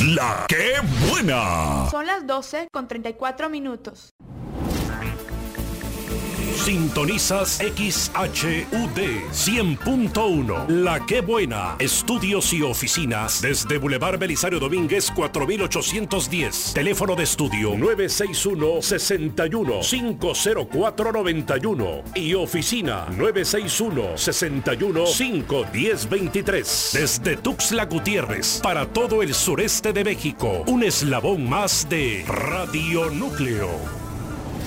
La que buena. Son las 12:34. Sintonizas XHUD 100.1. La que buena. Estudios y oficinas desde Boulevard Belisario Domínguez 4810. Teléfono de estudio 961-61-50491 y oficina 961-61-51023. Desde Tuxtla Gutiérrez para todo el sureste de México. Un eslabón más de Radio Núcleo.